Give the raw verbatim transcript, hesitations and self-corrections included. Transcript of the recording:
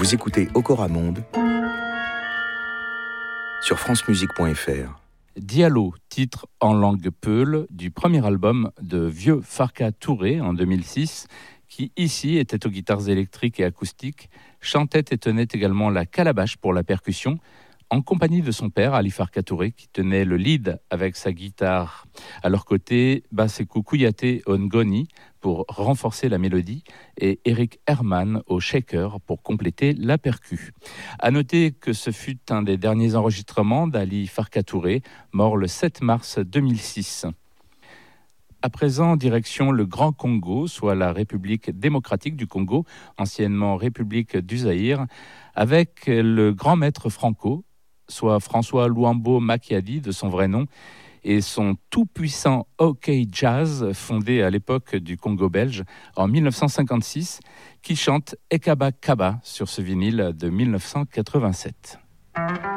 Vous écoutez Okora Monde sur francemusique point f r. Diallo, titre en langue peul du premier album de Vieux Farka Touré en deux mille six, qui ici était aux guitares électriques et acoustiques, chantait et tenait également la calabash pour la percussion, en compagnie de son père, Ali Farka Touré, qui tenait le lead avec sa guitare. À leur côté, Basekou Kouyaté au ngoni pour renforcer la mélodie et Eric Herman au shaker pour compléter la percu. À noter que ce fut un des derniers enregistrements d'Ali Farka Touré, mort le sept mars deux mille six. À présent, direction le Grand Congo, soit la République démocratique du Congo, anciennement République du Zaïre, avec le grand maître Franco, soit François Luambo Makiadi de son vrai nom, et son tout-puissant OK Jazz, fondé à l'époque du Congo belge en dix-neuf cent cinquante-six, qui chante Ekaba Kaba sur ce vinyle de dix-neuf cent quatre-vingt-sept.